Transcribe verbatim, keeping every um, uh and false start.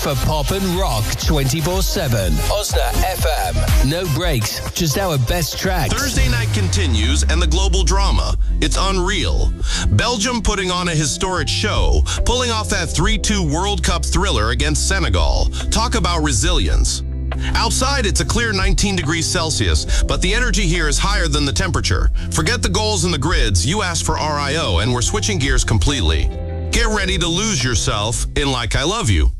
for pop and rock twenty-four seven. Osna F M. No breaks, just our best tracks. Thursday night continues and the global drama. It's unreal. Belgium putting on a historic show, pulling off that three two World Cup thriller against Senegal. Talk about resilience. Outside, it's a clear nineteen degrees Celsius, but the energy here is higher than the temperature. Forget the goals and the grids. You asked for R I O, and we're switching gears completely. Get ready to lose yourself in Like I Love You.